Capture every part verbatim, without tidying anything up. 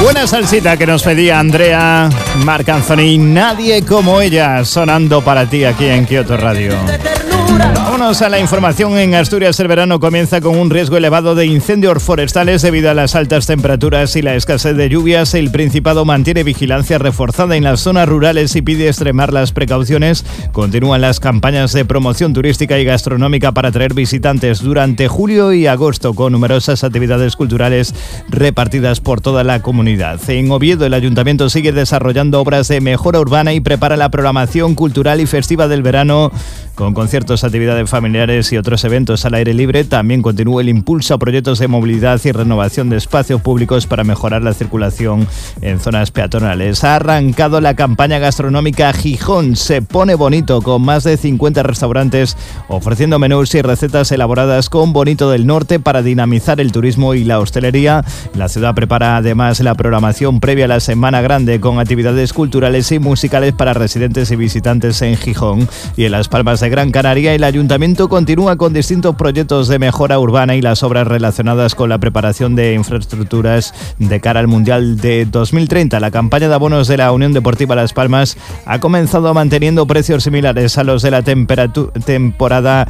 Buena salsita que nos pedía Andrea, Marc Anthony, nadie como ella, sonando para ti aquí en Kyoto Radio. Vámonos a la información. En Asturias el verano comienza con un riesgo elevado de incendios forestales debido a las altas temperaturas y la escasez de lluvias. El Principado mantiene vigilancia reforzada en las zonas rurales y pide extremar las precauciones. Continúan las campañas de promoción turística y gastronómica para atraer visitantes durante julio y agosto, con numerosas actividades culturales repartidas por toda la comunidad. En Oviedo el Ayuntamiento sigue desarrollando obras de mejora urbana y prepara la programación cultural y festiva del verano con conciertos, actividades familiares y otros eventos al aire libre. También continúa el impulso a proyectos de movilidad y renovación de espacios públicos para mejorar la circulación en zonas peatonales. Ha arrancado la campaña gastronómica Gijón se pone bonito, con más de cincuenta restaurantes ofreciendo menús y recetas elaboradas con Bonito del Norte para dinamizar el turismo y la hostelería. La ciudad prepara además la programación previa a la Semana Grande con actividades culturales y musicales para residentes y visitantes en Gijón y en Las Palmas de Gran Canaria. El Ayuntamiento continúa con distintos proyectos de mejora urbana y las obras relacionadas con la preparación de infraestructuras de cara al Mundial de dos mil treinta. La campaña de abonos de la Unión Deportiva Las Palmas ha comenzado manteniendo precios similares a los de la temporada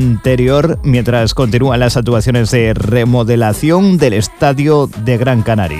anterior, mientras continúan las actuaciones de remodelación del Estadio de Gran Canaria.